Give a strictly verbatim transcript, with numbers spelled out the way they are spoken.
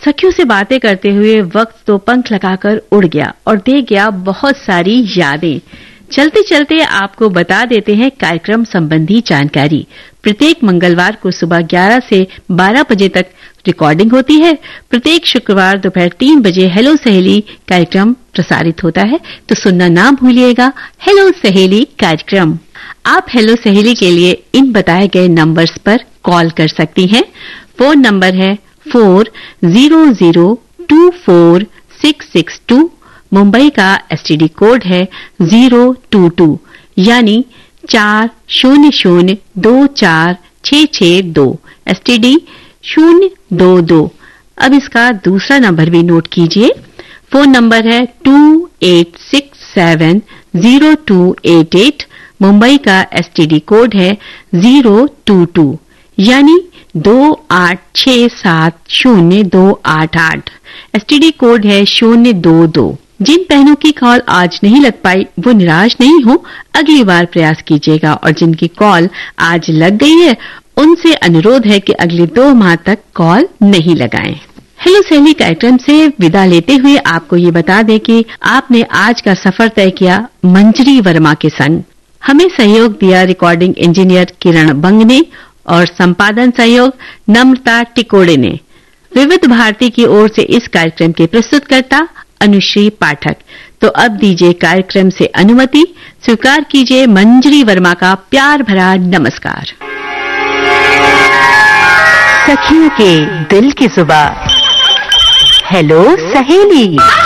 सखियों से बातें करते हुए वक्त तो पंख लगाकर उड़ गया और दे गया बहुत सारी यादें। चलते चलते आपको बता देते हैं कार्यक्रम संबंधी जानकारी। प्रत्येक मंगलवार को सुबह ग्यारह से बारह बजे तक रिकॉर्डिंग होती है। प्रत्येक शुक्रवार दोपहर तीन बजे हेलो सहेली कार्यक्रम प्रसारित होता है, तो सुनना ना भूलिएगा हेलो सहेली कार्यक्रम। आप हेलो सहेली के लिए इन बताए गए नंबर्स पर कॉल कर सकती हैं। फोन नंबर है four zero zero to four six six to. Mumbai का एसटीडी कोड है जीरो टू टू, यानी चार शून्य शून्य दो चार छह छह दो, एसटीडी शून्य दो दो। अब इसका दूसरा नंबर भी नोट कीजिए। फोन नंबर है to eight six seven zero to eight eight. Mumbai का एसटीडी कोड है जीरो टू टू, यानी दो आठ छह सात शून्य दो आठ आठ। एसटीडी कोड है शून्य दो दो। जिन बहनों की कॉल आज नहीं लग पाई वो निराश नहीं हो, अगली बार प्रयास कीजिएगा। और जिनकी कॉल आज लग गई है उनसे अनुरोध है कि अगले दो माह तक कॉल नहीं लगाएं। हेलो सहेली कार्यक्रम से विदा लेते हुए आपको ये बता दें कि आपने आज का सफर तय किया मंजरी वर्मा के संग। हमें सहयोग दिया रिकॉर्डिंग इंजीनियर किरण बंग ने और संपादन सहयोग नम्रता टिकोड़े ने। विविध भारती की ओर से इस कार्यक्रम के प्रस्तुतकर्ता अनुश्री पाठक। तो अब दीजिए कार्यक्रम से अनुमति, स्वीकार कीजिए मंजरी वर्मा का प्यार भरा नमस्कार। सखियों के दिल की जुबान हेलो सहेली।